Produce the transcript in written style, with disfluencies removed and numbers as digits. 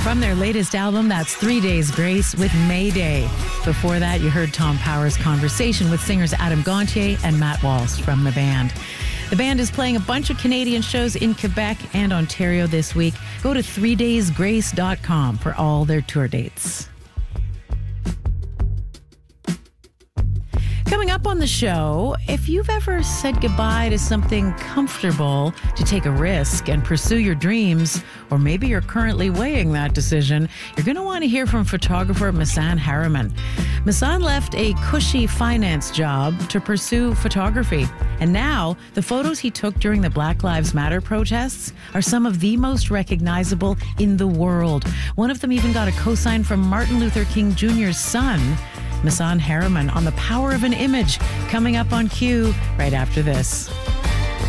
From their latest album, that's 3 Days Grace with Mayday. Before that, you heard Tom Power's conversation with singers Adam Gontier and Matt Walsh from the band. The band is playing a bunch of Canadian shows in Quebec and Ontario this week. Go to 3daysgrace.com for all their tour dates. Coming up on the show, if you've ever said goodbye to something comfortable to take a risk and pursue your dreams, or maybe you're currently weighing that decision, you're going to want to hear from photographer Misan Harriman. Misan left a cushy finance job to pursue photography. And now, the photos he took during the Black Lives Matter protests are some of the most recognizable in the world. One of them even got a cosign from Martin Luther King Jr.'s son. Misan Harriman on the power of an image, coming up on Q right after this.